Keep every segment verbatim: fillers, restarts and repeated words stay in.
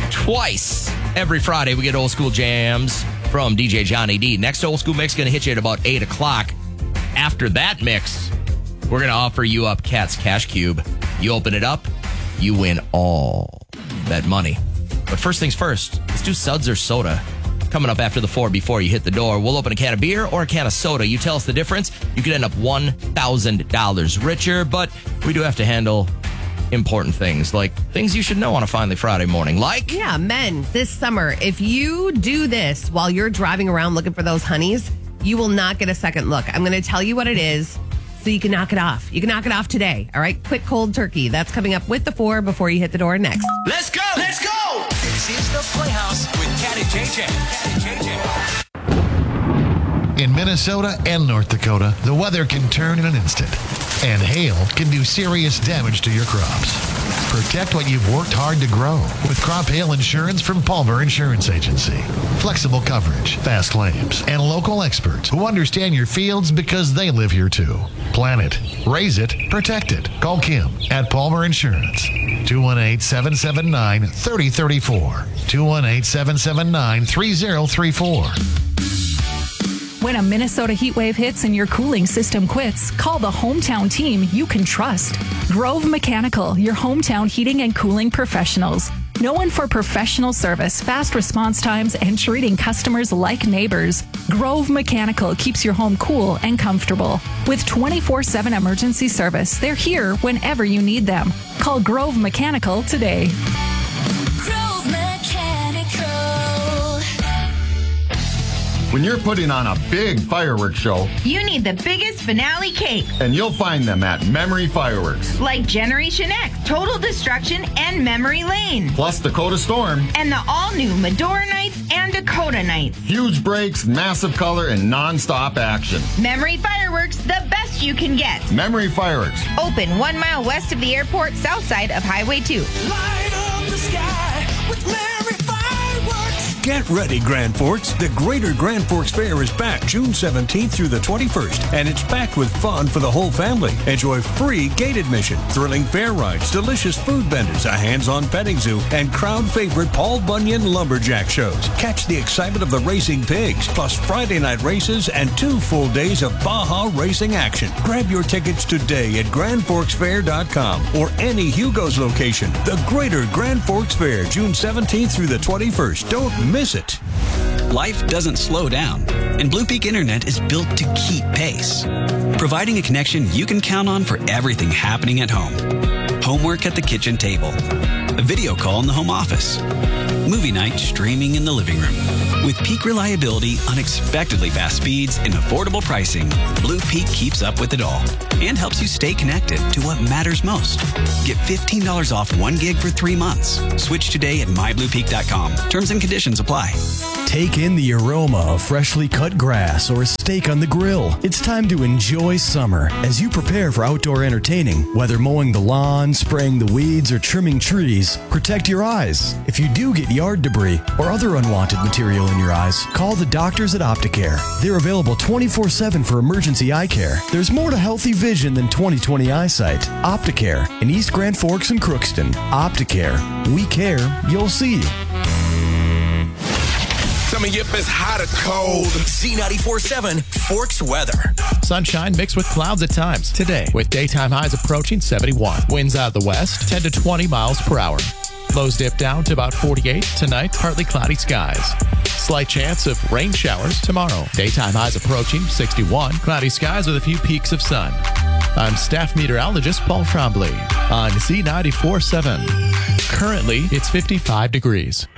twice every Friday. We get old school jams from D J Johnny D. Next old school mix going to hit you at about eight o'clock. After that mix, we're going to offer you up Cat's Cash Cube. You open it up, you win all that money. But first things first, let's do suds or soda. Coming up after the four before you hit the door. We'll open a can of beer or a can of soda. You tell us the difference. You could end up one thousand dollars richer, but we do have to handle important things, like things you should know on a finally Friday morning. Like? Yeah, men, this summer, if you do this while you're driving around looking for those honeys, you will not get a second look. I'm going to tell you what it is so you can knock it off. You can knock it off today, all right? Quick cold turkey. That's coming up with the four before you hit the door next. Let's go! Let's go! This is The Playhouse with Cat and J J. Cat and J J. In Minnesota and North Dakota, the weather can turn in an instant, and hail can do serious damage to your crops. Protect what you've worked hard to grow with crop hail insurance from Palmer Insurance Agency. Flexible coverage, fast claims, and local experts who understand your fields because they live here too. Plan it, raise it, protect it. Call Kim at Palmer Insurance. two one eight, seven seven nine, three zero three four. two one eight, seven seven nine, three zero three four. When a Minnesota heat wave hits and your cooling system quits, call the hometown team you can trust. Grove Mechanical, your hometown heating and cooling professionals. Known for professional service, fast response times, and treating customers like neighbors, Grove Mechanical keeps your home cool and comfortable. With twenty-four seven emergency service, they're here whenever you need them. Call Grove Mechanical today. Grove Mechanical. When you're putting on a big fireworks show, you need the biggest finale cake. And you'll find them at Memory Fireworks. Like Generation X, Total Destruction, and Memory Lane. Plus Dakota Storm. And the all-new Medora Nights and Dakota Nights. Huge breaks, massive color, and non-stop action. Memory Fireworks, the best you can get. Memory Fireworks. Open one mile west of the airport, south side of Highway two. Light up the sky with Memory Fireworks. Get ready, Grand Forks. The Greater Grand Forks Fair is back June seventeenth through the twenty-first, and it's packed with fun for the whole family. Enjoy free gate admission, thrilling fair rides, delicious food vendors, a hands-on petting zoo, and crowd favorite Paul Bunyan lumberjack shows. Catch the excitement of the racing pigs, plus Friday night races and two full days of Baja racing action. Grab your tickets today at grand forks fair dot com or any Hugo's location. The Greater Grand Forks Fair, June seventeenth through the twenty-first. Don't miss it. Life doesn't slow down, and Blue Peak Internet is built to keep pace, providing a connection you can count on for everything happening at home. Homework at the kitchen table, a video call in the home office, movie night streaming in the living room. With peak reliability, unexpectedly fast speeds, and affordable pricing, Blue Peak keeps up with it all and helps you stay connected to what matters most. Get fifteen dollars off one gig for three months. Switch today at my blue peak dot com. Terms and conditions apply. Take in the aroma of freshly cut grass or a steak on the grill. It's time to enjoy summer as you prepare for outdoor entertaining. Whether mowing the lawn, spraying the weeds, or trimming trees, protect your eyes. If you do get yard debris or other unwanted material in your eyes, call the doctors at Opticare. They're available twenty-four seven for emergency eye care. There's more to healthy vision than twenty twenty eyesight. Opticare in East Grand Forks and Crookston. Opticare. We care. You'll see. Tell me if it's hot or cold. Z ninety-four point seven Forks weather. Sunshine mixed with clouds at times today, with daytime highs approaching seventy-one. Winds out of the west, ten to twenty miles per hour. Lows dip down to about forty-eight tonight, partly cloudy skies. Slight chance of rain showers tomorrow. Daytime highs approaching sixty-one. Cloudy skies with a few peaks of sun. I'm staff meteorologist Paul Trombley on Z ninety-four point seven. Currently, it's fifty-five degrees.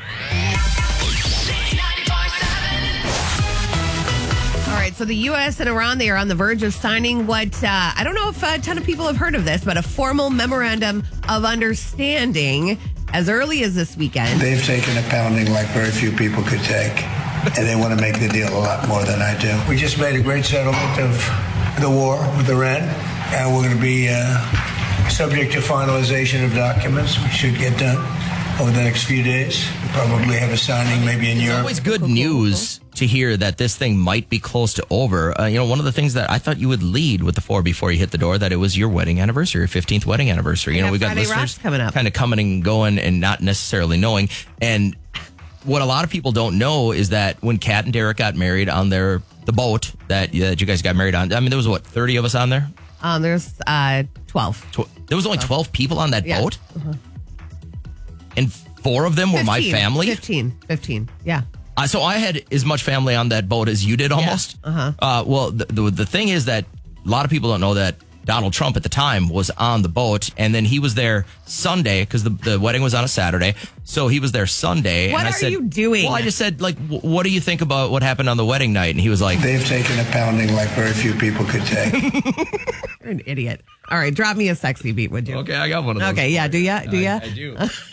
All right, so the U S and Iran, they are on the verge of signing what, uh, I don't know if a ton of people have heard of this, but a formal memorandum of understanding as early as this weekend. They've taken a pounding like very few people could take, and they want to make the deal a lot more than I do. We just made a great settlement of the war with Iran, and we're going to be uh, subject to finalization of documents, which should get done over the next few days. We'll probably have a signing maybe in It's Europe. always good news to hear that this thing might be close to over. Uh, you know, one of the things that I thought you would lead with the four before you hit the door, that it was your wedding anniversary, your fifteenth wedding anniversary. You know, we got Friday listeners Rocks coming up, kind of coming and going and not necessarily knowing. And what a lot of people don't know is that when Kat and Derek got married on their the boat that, uh, that you guys got married on, I mean, there was, what, thirty of us on there? Um, there's uh, twelve. Tw- there was only twelve people on that Yeah. boat? Uh-huh. And four of them were my fifteen, family? fifteen. fifteen, yeah. Uh, so I had as much family on that boat as you did almost. Yeah. Uh-huh. Uh, well, the, the the thing is that a lot of people don't know that Donald Trump at the time was on the boat, and then he was there Sunday because the, the wedding was on a Saturday. So he was there Sunday. What and I are said, you doing? Well, I just said, like, w- what do you think about what happened on the wedding night? And he was like, They've taken a pounding like very few people could take. You're an idiot. All right, drop me a sexy beat, would you? Okay, I got one of those. Okay, yeah, do ya? Do ya? I, I do.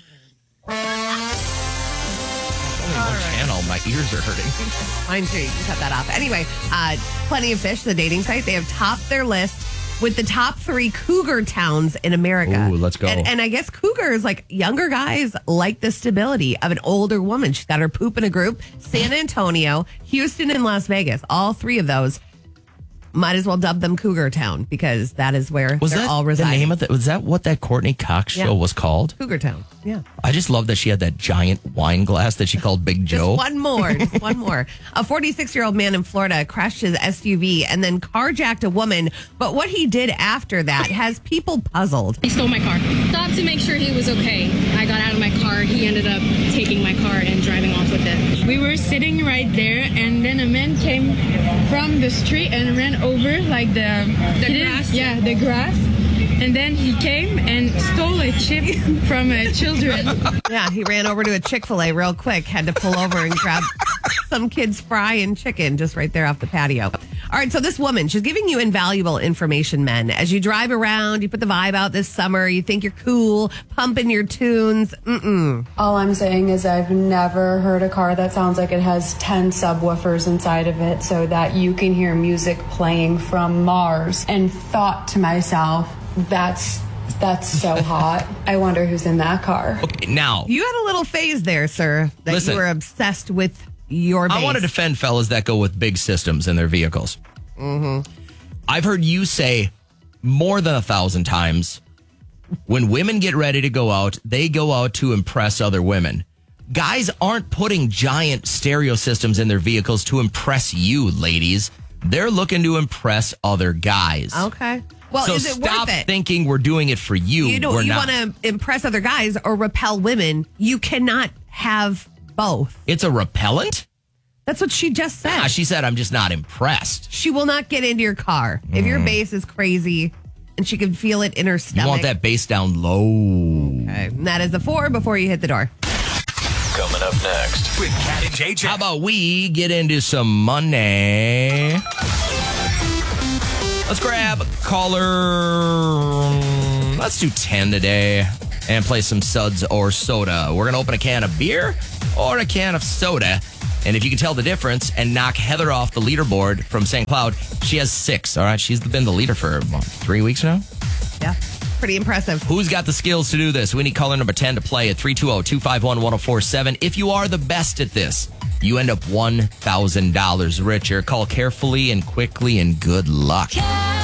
Only one channel. My ears are hurting. Mine too. You can cut that off. Anyway, uh, Plenty of Fish, the dating site, they have topped their list with the top three cougar towns in America. Ooh, let's go. And, and I guess cougars, like younger guys, like the stability of an older woman. She's got her poop in a group. San Antonio, Houston, and Las Vegas. All three of those. Might as well dub them Cougar Town because that is where Was they're that all the residing. name of the, was that what that Courtney Cox show Yeah. was called? Cougar Town. Yeah. I just love that she had that giant wine glass that she called Big Joe. Just one more. Just one more. A forty-six-year-old man in Florida crashed his S U V and then carjacked a woman. But what he did after that has people puzzled. He stole my car. Stopped to make sure he was okay. I got out of my car. He ended up taking my car and driving off with it. We were sitting right there, and then a man came from the street and ran over like the The he did- grass? Yeah, the grass. And then he came and stole a chip from uh, children. Yeah, he ran over to a Chick-fil-A real quick, had to pull over and grab some kid's fry and chicken just right there off the patio. All right, so this woman, she's giving you invaluable information, men. As you drive around, you put the vibe out this summer, you think you're cool, pumping your tunes. Mm-mm. All I'm saying is I've never heard a car that sounds like it has ten subwoofers inside of it so that you can hear music playing from Mars, and thought to myself, that's that's so hot. I wonder who's in that car. Okay, now, You had a little phase there, sir, that Listen. you were obsessed with your bass. I want to defend fellas that go with big systems in their vehicles. Mm-hmm. I've heard you say more than a thousand times, when women get ready to go out, they go out to impress other women. Guys aren't putting giant stereo systems in their vehicles to impress you, ladies. They're looking to impress other guys. Okay. Well, so is it stop worth it? thinking we're doing it for you. You know, we're you not. want to impress other guys or repel women. You cannot have both. It's a repellent? That's what she just said. Ah, she said, I'm just not impressed. She will not get into your car. If your Mm. bass is crazy and she can feel it in her stomach. You want that bass down low. Okay. And that is the four before you hit the door. Coming up next with Cat and J J. How about we get into some money? Let's grab caller. Let's do ten today and play some suds or soda. We're going to open a can of beer or a can of soda. And if you can tell the difference and knock Heather off the leaderboard from Saint Cloud, she has six. All right. She's been the leader for what, three weeks now. Yeah. Pretty impressive. Who's got the skills to do this? We need caller number ten to play at three two zero, two five one, one zero four seven. If you are the best at this, you end up one thousand dollars richer. Call carefully and quickly, and good luck. Cat